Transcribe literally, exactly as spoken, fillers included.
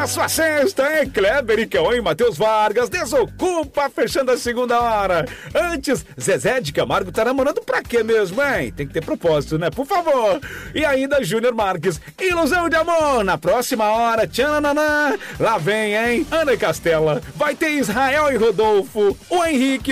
a sua sexta, hein? Kleber e Cauã e Matheus Vargas desocupa, fechando a segunda hora. Antes, Zezé de Camargo tá namorando pra quê mesmo, hein? Tem que ter propósito, né? Por favor. E ainda Júnior Marques, Ilusão de Amor. Na próxima hora, tchananã. Lá vem, hein? Ana Castela. Vai ter Israel e Rodolfo. O Henrique